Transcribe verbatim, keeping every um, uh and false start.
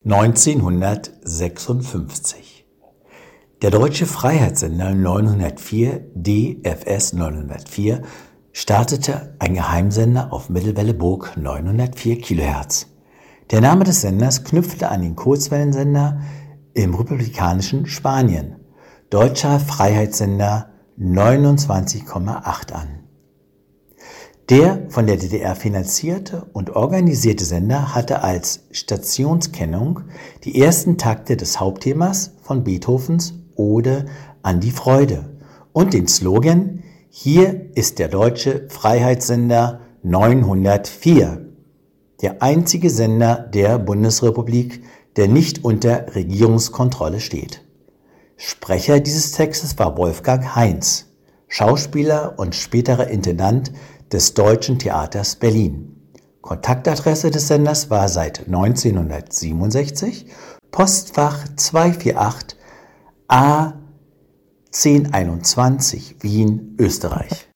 neunzehnhundertsechsundfünfzig. Der deutsche Freiheitssender neunhundertvier D F S neunhundertvier startete ein Geheimsender auf Mittelwelle Burg neunhundertvier Kilohertz. Der Name des Senders knüpfte an den Kurzwellensender im republikanischen Spanien, Deutscher Freiheitssender neunundzwanzig Komma acht an. Der von der D D R finanzierte und organisierte Sender hatte als Stationskennung die ersten Takte des Hauptthemas von Beethovens Ode an die Freude und den Slogan „Hier ist der deutsche Freiheitssender neunhundertvier“, der einzige Sender der Bundesrepublik, der nicht unter Regierungskontrolle steht. Sprecher dieses Textes war Wolfgang Heinz, Schauspieler und späterer Intendant des Deutschen Theaters Berlin. Kontaktadresse des Senders war seit neunzehnhundertsiebenundsechzig Postfach zweihundertachtzig A zehn einundzwanzig Wien, Österreich.